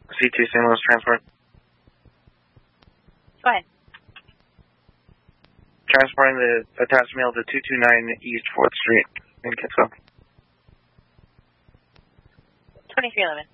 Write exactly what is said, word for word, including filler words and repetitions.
C two Saint Louis Transport. Go ahead. Transporting the attached mail to two two nine East fourth Street in Kingsville. twenty-three eleven.